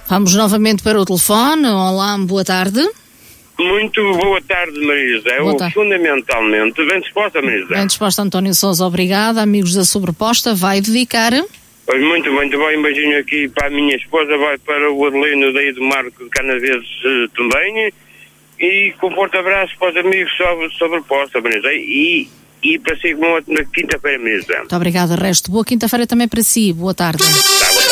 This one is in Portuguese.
Vamos novamente para o telefone. Olá, boa tarde. Muito boa tarde, Maria José. Fundamentalmente, bem disposta, Maria José. Bem disposta, António Sousa, obrigada. Amigos da Sobreposta, vai dedicar? Pois muito bem, um beijinho aqui para a minha esposa, vai para o Adelino daí do Marco de Canaveses também, e com forte abraço para os amigos Sobreposta, Maria José, e para si na quinta-feira, Maria José. Muito obrigada, resto. Boa quinta-feira também para si, boa tarde.